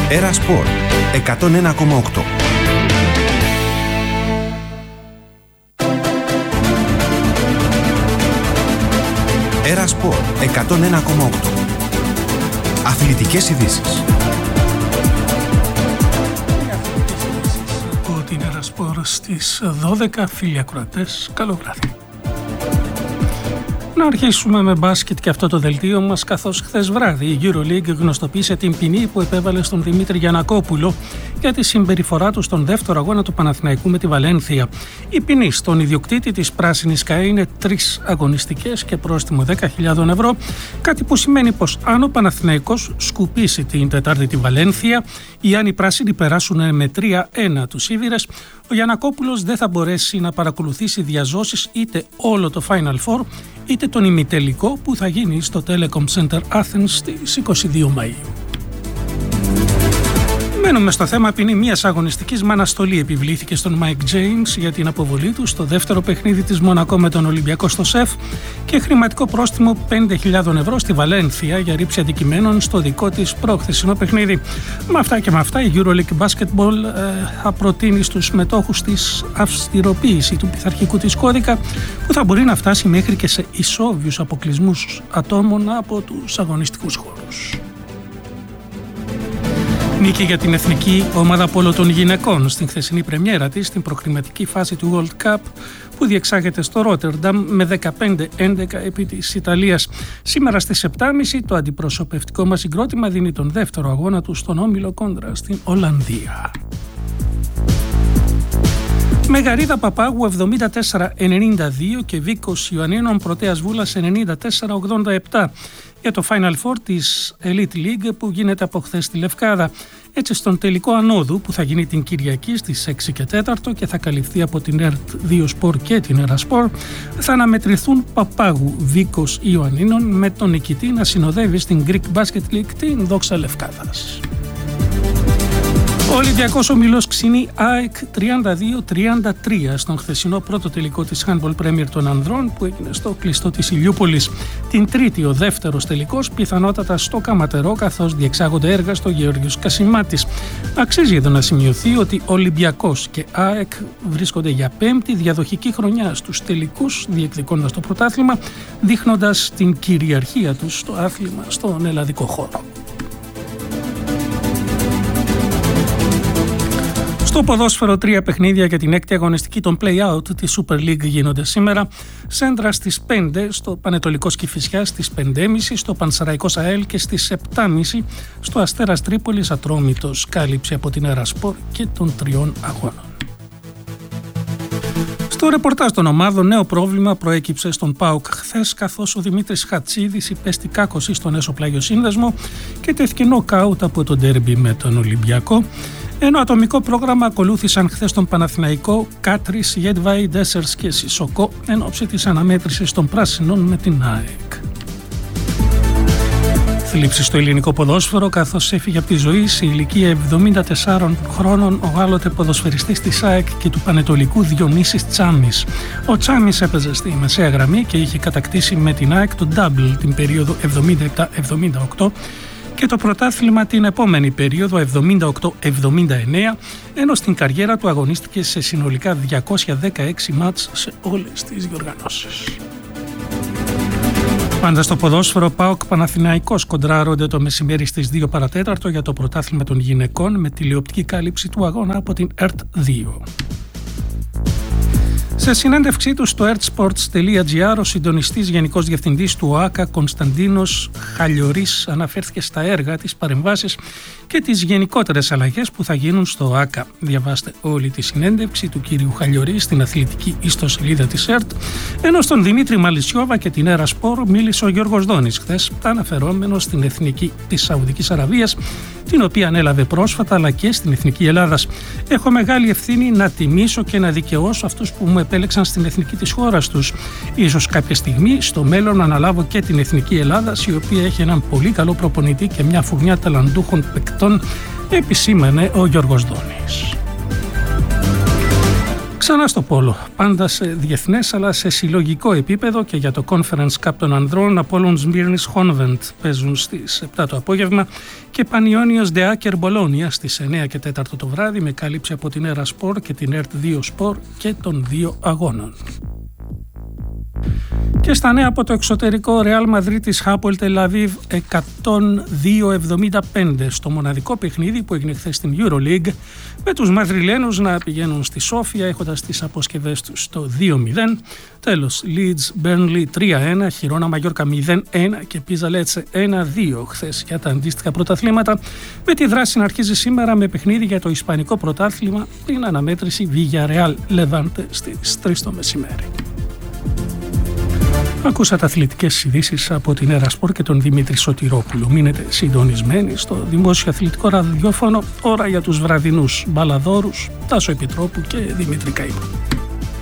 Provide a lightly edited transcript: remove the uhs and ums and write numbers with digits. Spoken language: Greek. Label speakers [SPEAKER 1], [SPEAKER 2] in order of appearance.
[SPEAKER 1] Era Sport 101,8. Era Sport 101,8. Αθλητικές ειδήσεις.
[SPEAKER 2] Από την Era Sport στις 12, φίλοι ακροατές, καλό βράδυ. Να αρχίσουμε με μπάσκετ και αυτό το δελτίο μας, καθώς χθες βράδυ η EuroLeague γνωστοποίησε την ποινή που επέβαλε στον Δημήτρη Γιαννακόπουλο για τη συμπεριφορά του στον δεύτερο αγώνα του Παναθηναϊκού με τη Βαλένθια. Η ποινή στον ιδιοκτήτη της Πράσινης ΚΑΕ είναι 3 αγωνιστικές και πρόστιμο 10.000 ευρώ, κάτι που σημαίνει πως αν ο Παναθηναϊκός σκουπίσει την Τετάρτη τη Βαλένθια ή αν οι Πράσινοι περάσουν με 3-1 τους Σίδηρες, ο Γιαννακόπουλος δεν θα μπορέσει να παρακολουθήσει διαζώσεις είτε όλο το Final Four είτε τον ημιτελικό που θα γίνει στο Telecom Center Athens στις 22 Μαΐου. Μένουμε στο θέμα ποινή μιας αγωνιστικής με αναστολή επιβλήθηκε στον Mike James για την αποβολή του στο δεύτερο παιχνίδι της Μονακό με τον Ολυμπιακό στο ΣΕΦ και χρηματικό πρόστιμο 5.000 ευρώ στη Βαλένθια για ρήψη αντικειμένων στο δικό της προχθεσινό παιχνίδι. Με αυτά και με αυτά η EuroLeague Basketball θα προτείνει στους μετόχους της αυστηροποίηση του πειθαρχικού της κώδικα που θα μπορεί να φτάσει μέχρι και σε ισόβιους αποκλεισμούς ατόμων από τους αγωνιστικούς χώρους. Νίκη για την εθνική ομάδα πόλο των γυναικών στην χθεσινή πρεμιέρα της στην προκριματική φάση του World Cup που διεξάγεται στο Ρότερνταμ με 15-11 επί της Ιταλίας. Σήμερα στις 7.30 το αντιπροσωπευτικό μας συγκρότημα δίνει τον δεύτερο αγώνα του στον όμιλο κόντρα στην Ολλανδία. Μεγαρίδα Παπάγου 74-92 και Βίκος Ιωαννίνων Πρωτέας Βούλας 94-87 για το Final Four της Elite League που γίνεται από χθες στη Λευκάδα. Έτσι στον τελικό ανόδου που θα γίνει την Κυριακή στις 6 και 4 και θα καλυφθεί από την ERT2 Sport και την Era Sport θα αναμετρηθούν Παπάγου Βίκος Ιωαννίνων με τον νικητή να συνοδεύει στην Greek Basket League την Δόξα Λευκάδας. Ο Ολυμπιακός ομιλός ξύνει ΑΕΚ 32-33 στον χθεσινό πρώτο τελικό της Handball Premier των ανδρών που έγινε στο κλειστό της Ηλιούπολης. Την Τρίτη ο δεύτερος τελικός πιθανότατα στο Καματερό καθώς διεξάγονται έργα στο Γεώργιος Κασιμάτης. Αξίζει εδώ να σημειωθεί ότι Ολυμπιακός και ΑΕΚ βρίσκονται για πέμπτη διαδοχική χρονιά στους τελικούς διεκδικώντας το πρωτάθλημα, δείχνοντας την κυριαρχία τους στο άθλημα στον ελλαδικό χώρο. Στο ποδόσφαιρο 3 παιχνίδια για την έκτη αγωνιστική των play-out της Super League γίνονται σήμερα. Σέντρα στις 5 στο Πανετολικός Κηφισιάς, στις 5.30 στο Πανσεραϊκός ΑΕΛ και στις 7.30 στο Αστέρας Τρίπολης Ατρόμητος. Κάλυψη από την Era Sport και των 3 αγώνων. Στο ρεπορτάζ των ομάδων, νέο πρόβλημα προέκυψε στον ΠΑΟΚ χθες, καθώς ο Δημήτρης Χατσίδης υπέστη κάκωση στον έσω πλάγιο σύνδεσμο και τέθηκε νοκάουτ από το ντέρμπι με τον Ολυμπιακό. Ενώ ατομικό πρόγραμμα ακολούθησαν χθες τον Παναθηναϊκό, Κάτρις, Γετβάη, Ντέσσερς και Σισοκό εν ώψη της αναμέτρησης των Πράσινων με την ΑΕΚ. Θλίψη στο ελληνικό ποδόσφαιρο καθώς έφυγε από τη ζωή σε ηλικία 74 χρόνων ο άλλοτε ποδοσφαιριστής της ΑΕΚ και του Πανετολικού Διονύσης Τσάμις. Ο Τσάμις έπαιζε στη μεσαία γραμμή και είχε κατακτήσει με την ΑΕΚ το double την περίοδο 77-78 και το πρωτάθλημα την επόμενη περίοδο 78-79, ενώ στην καριέρα του αγωνίστηκε σε συνολικά 216 μάτς σε όλες τις διοργανώσεις. Πάντα στο ποδόσφαιρο, ΠΑΟΚ Παναθηναϊκός κοντράρονται το μεσημέρι στις 2 παρατέταρτο για το πρωτάθλημα των γυναικών με τηλεοπτική κάλυψη του αγώνα από την ERT2. Σε συνέντευξή του στο ertsports.gr, ο συντονιστής γενικός διευθυντής του ΟΑΚΑ Κωνσταντίνος Χαλιορής αναφέρθηκε στα έργα, τις παρεμβάσεις και τις γενικότερες αλλαγές που θα γίνουν στο ΟΑΚΑ. Διαβάστε όλη τη συνέντευξη του κύριου Χαλιορή στην αθλητική ιστοσελίδα της ΕΡΤ, ενώ στον Δημήτρη Μαλισιόβα και την Era Sport μίλησε ο Γιώργος Δόνης χθες, αναφερόμενος στην εθνική της Σαουδικής Αραβίας, την οποία ανέλαβε πρόσφατα, αλλά και στην εθνική Ελλάδας. Έχω μεγάλη ευθύνη να τιμήσω και να δικαιώσω αυτούς που μου επέλεξαν στην εθνική της χώρας τους. Ίσως κάποια στιγμή στο μέλλον να αναλάβω και την εθνική Ελλάδας, η οποία έχει έναν πολύ καλό προπονητή και μια φουρνιά ταλαντούχων παικτών, επισήμανε ο Γιώργος Δόνης. Ξανά στο πόλο, πάντα σε διεθνές αλλά σε συλλογικό επίπεδο και για το Conference Cup των ανδρών, Apollon Smirnis Honvent παίζουν στις 7 το απόγευμα και Πανιόνιος De Aker Bologna στις 9 και 4 το βράδυ με κάλυψη από την Era Sport και την ERT2 Sport και των δύο αγώνων. Και στα νέα από το εξωτερικό, Real Madrid της Hapoel Tel Aviv 102-75 στο μοναδικό παιχνίδι που έγινε χθες στην EuroLeague, με τους Μαδριλένους να πηγαίνουν στη Σόφια έχοντας τις αποσκευές τους στο 2-0. Τέλος, Leeds Burnley 3-1, Χιρόνα Μαγιόρκα 0-1 και Πίζα Λέτσε 1-2 χθες για τα αντίστοιχα πρωταθλήματα, με τη δράση να αρχίζει σήμερα με παιχνίδι για το Ισπανικό πρωτάθλημα, την αναμέτρηση Villarreal Levante στις 3 το μεσημέρι. Ακούσατε αθλητικές ειδήσεις από την Era Sport και τον Δημήτρη Σωτηρόπουλο. Μείνετε συντονισμένοι στο Δημόσιο Αθλητικό Ραδιόφωνο, ώρα για τους βραδινούς μπαλαδόρους Τάσο Επιτρόπου και Δημήτρη Καΐπου.